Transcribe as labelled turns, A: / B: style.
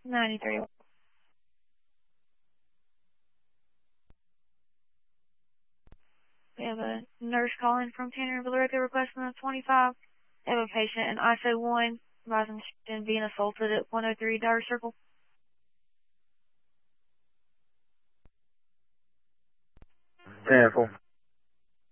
A: 93. We have a nurse calling from Tanner and Villarica requesting a 25. They have a patient in ISO 1, rising and being assaulted at 103 Dyer Circle.
B: Careful.